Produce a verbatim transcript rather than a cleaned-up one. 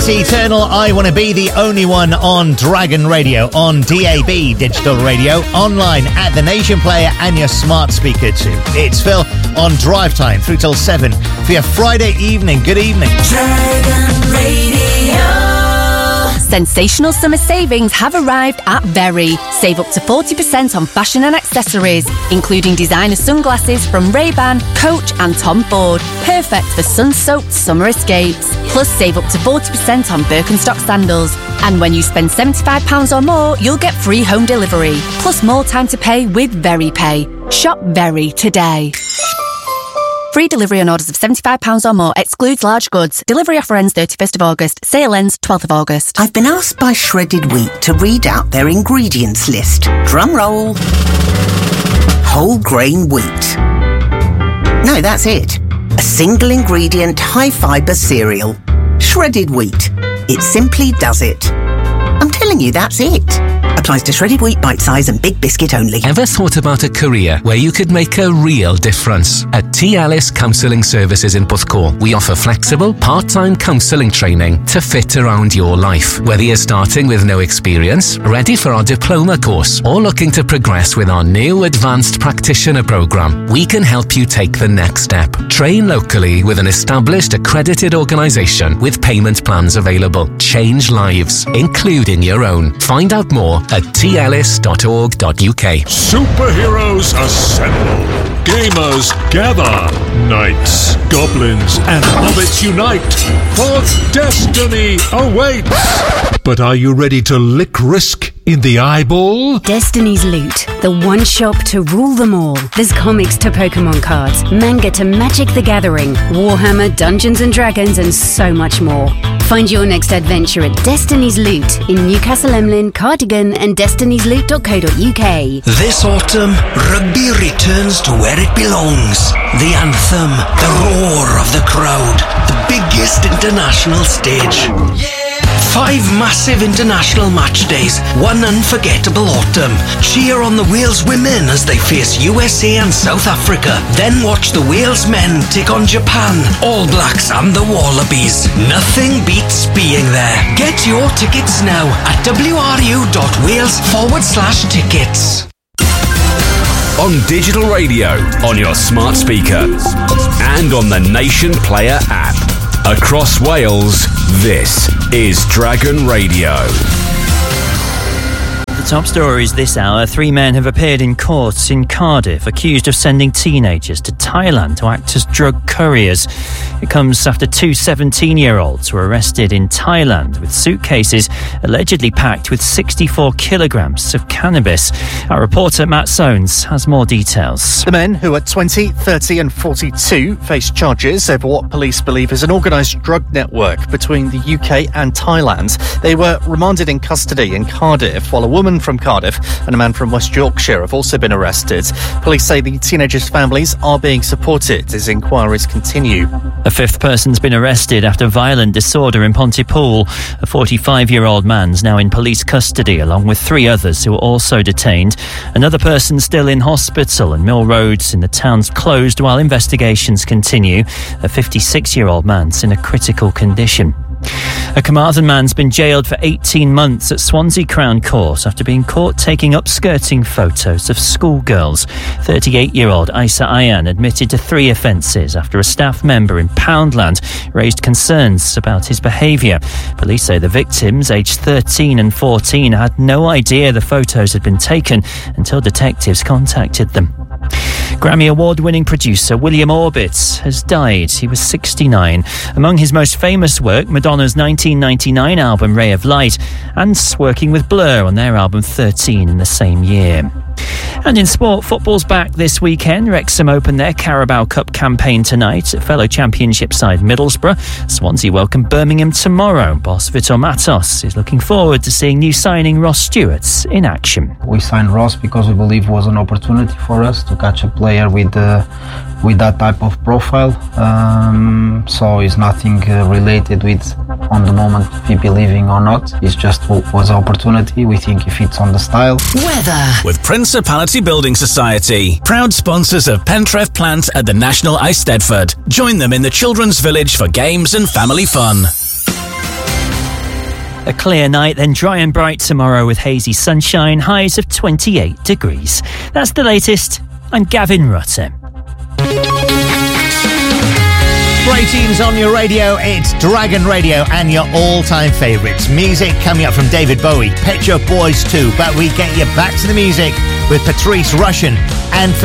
It's Eternal, I Want to Be the Only One on Dragon Radio, on D A B Digital Radio, online at The Nation Player and your smart speaker too. It's Phil on Drive Time, through till seven for your Friday evening. Good evening. Dragon Radio. Sensational summer savings have arrived at Very. Save up to forty percent on fashion and accessories, including designer sunglasses from Ray-Ban, Coach and Tom Ford. Perfect for sun-soaked summer escapes. Plus, save up to forty percent on Birkenstock sandals. And when you spend seventy-five pounds or more, you'll get free home delivery. Plus more time to pay with Very Pay. Shop Very today. Free delivery on orders of seventy-five pounds or more. Excludes large goods. Delivery offer ends thirty-first of August. Sale ends twelfth of August. I've been asked by Shredded Wheat to read out their ingredients list. Drum roll. Whole grain wheat. No, that's it. A single ingredient, high fibre cereal. Shredded Wheat. It simply does it. I'm telling you, that's it. Applies to shredded wheat, bite size and big biscuit only. Ever thought about a career where you could make a real difference? At T. Ellis Counselling Services in Porthcawl, we offer flexible, part-time counselling training to fit around your life. Whether you're starting with no experience, ready for our diploma course, or looking to progress with our new advanced practitioner programme, we can help you take the next step. Train locally with an established accredited organisation with payment plans available. Change lives, including your own. Find out more at t ellis dot org dot u k. Superheroes assemble. Gamers gather. Knights, goblins, and hobbits unite. For destiny awaits. But are you ready to lick risk in the eyeball? Destiny's Loot, the one shop to rule them all. There's comics to Pokemon cards, manga to Magic the Gathering, Warhammer, Dungeons and Dragons, and so much more. Find your next adventure at Destiny's Loot in Newcastle Emlyn, Cardigan, and destinies loot dot co dot u k. This autumn, rugby returns to where it belongs. The anthem, the roar of the crowd, the biggest international stage. Five massive international match days, one unforgettable autumn. Cheer on the Wales women as they face U S A and South Africa. Then watch the Wales men take on Japan, All Blacks and the Wallabies. Nothing beats being there. Get your tickets now at wru.wales forward slash tickets. On digital radio, on your smart speaker, and on the Nation Player app. Across Wales, this is Dragon Radio. The top stories this hour. Three men have appeared in courts in Cardiff accused of sending teenagers to Thailand to act as drug couriers. It comes after two seventeen-year-olds were arrested in Thailand with suitcases allegedly packed with sixty-four kilograms of cannabis. Our reporter Matt Soanes has more details. The men, who are twenty, thirty and forty-two, face charges over what police believe is an organised drug network between the U K and Thailand. They were remanded in custody in Cardiff, while a woman from Cardiff and a man from West Yorkshire have also been arrested. Police say the teenagers' families are being supported as inquiries continue. A fifth person's been arrested after violent disorder in Pontypool. A forty-five-year-old man's now in police custody, along with three others who are also detained. Another person still in hospital, and Mill Roads in the town's closed while investigations continue. A fifty-six-year-old man's in a critical condition. A Carmarthen man's been jailed for eighteen months at Swansea Crown Court after being caught taking upskirting photos of schoolgirls. thirty-eight-year-old Isa Ayan admitted to three offences after a staff member in Poundland raised concerns about his behaviour. Police say the victims, aged thirteen and fourteen, had no idea the photos had been taken until detectives contacted them. Grammy Award-winning producer William Orbit has died. He was sixty-nine. Among his most famous work, Madonna's nineteen ninety-nine album Ray of Light, and working with Blur on their album thirteen in the same year. And in sport, football's back this weekend. Wrexham open their Carabao Cup campaign tonight at fellow Championship side Middlesbrough. Swansea welcome Birmingham tomorrow. Boss Vitor Matos is looking forward to seeing new signing Ross Stewart in action. We signed Ross because we believe it was an opportunity for us to catch a player with uh, with that type of profile. Um, so it's nothing uh, related with on the moment if he believing or not. It's just was an opportunity. We think he fits on the style. Weather with Principality Building Society, proud sponsors of Pentref Plant at the National Eisteddfod. Join them in the Children's Village for games and family fun. A clear night, then dry and bright tomorrow with hazy sunshine, highs of twenty-eight degrees. That's the latest. I'm Gavin Rutter. Great tunes on your radio. It's Dragon Radio and your all-time favourites. Music coming up from David Bowie, Pet Shop Boys two. But we get you back to the music with Patrice Rushen and for